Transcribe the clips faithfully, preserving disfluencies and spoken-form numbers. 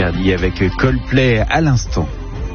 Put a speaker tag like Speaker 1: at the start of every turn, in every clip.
Speaker 1: Picardie avec Coldplay à l'instant.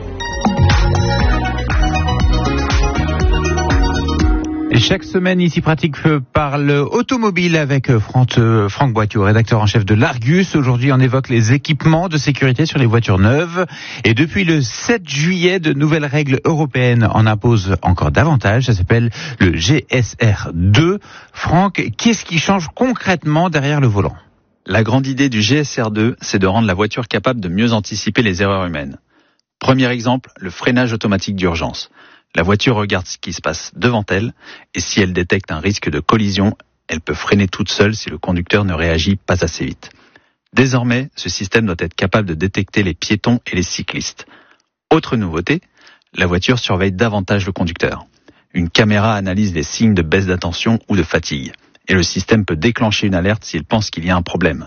Speaker 1: Et chaque semaine, ici Pratique parle automobile avec Franck, Franck Boittiau, rédacteur en chef de l'Argus. Aujourd'hui, on évoque les équipements de sécurité sur les voitures neuves. Et depuis le sept juillet, de nouvelles règles européennes en imposent encore davantage. Ça s'appelle le G S R deux. Franck, qu'est-ce qui change concrètement derrière le volant ?
Speaker 2: La grande idée du G S R deux, c'est de rendre la voiture capable de mieux anticiper les erreurs humaines. Premier exemple, le freinage automatique d'urgence. La voiture regarde ce qui se passe devant elle et si elle détecte un risque de collision, elle peut freiner toute seule si le conducteur ne réagit pas assez vite. Désormais, ce système doit être capable de détecter les piétons et les cyclistes. Autre nouveauté, la voiture surveille davantage le conducteur. Une caméra analyse les signes de baisse d'attention ou de fatigue et le système peut déclencher une alerte s'il pense qu'il y a un problème.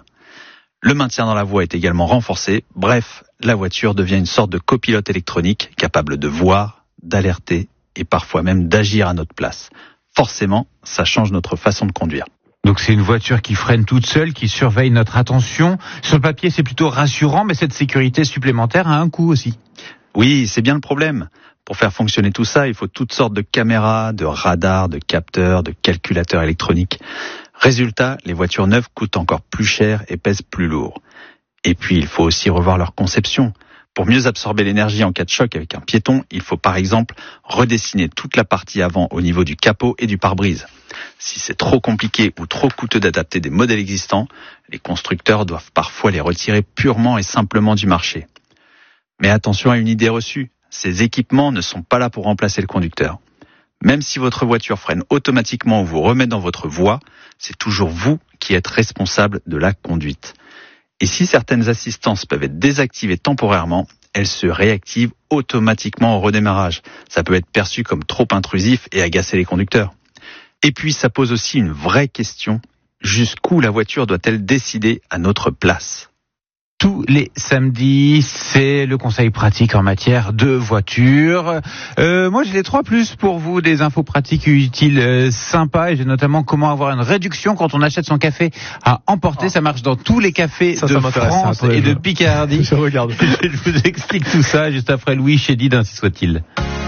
Speaker 2: Le maintien dans la voie est également renforcé. Bref, la voiture devient une sorte de copilote électronique capable de voir, d'alerter et parfois même d'agir à notre place. Forcément, ça change notre façon de conduire.
Speaker 1: Donc c'est une voiture qui freine toute seule, qui surveille notre attention. Sur le papier, c'est plutôt rassurant, mais cette sécurité supplémentaire a un coût aussi.
Speaker 2: Oui, c'est bien le problème. Pour faire fonctionner tout ça, il faut toutes sortes de caméras, de radars, de capteurs, de calculateurs électroniques. Résultat, les voitures neuves coûtent encore plus cher et pèsent plus lourd. Et puis, il faut aussi revoir leur conception. Pour mieux absorber l'énergie en cas de choc avec un piéton, il faut par exemple redessiner toute la partie avant au niveau du capot et du pare-brise. Si c'est trop compliqué ou trop coûteux d'adapter des modèles existants, les constructeurs doivent parfois les retirer purement et simplement du marché. Mais attention à une idée reçue, ces équipements ne sont pas là pour remplacer le conducteur. Même si votre voiture freine automatiquement ou vous remet dans votre voie, c'est toujours vous qui êtes responsable de la conduite. Et si certaines assistances peuvent être désactivées temporairement, elles se réactivent automatiquement au redémarrage. Ça peut être perçu comme trop intrusif et agacer les conducteurs. Et puis ça pose aussi une vraie question. Jusqu'où la voiture doit-elle décider à notre place ?
Speaker 1: Tous les samedis, c'est le conseil pratique en matière de voiture. Euh, moi, j'ai les trois plus pour vous, des infos pratiques et utiles euh, sympas. Et j'ai notamment comment avoir une réduction quand on achète son café à emporter. Oh. Ça marche dans tous les cafés ça, de ça France et de Picardie.
Speaker 3: Je regarde.
Speaker 1: Je vous explique tout ça juste après Louis Chédid, ainsi soit-il.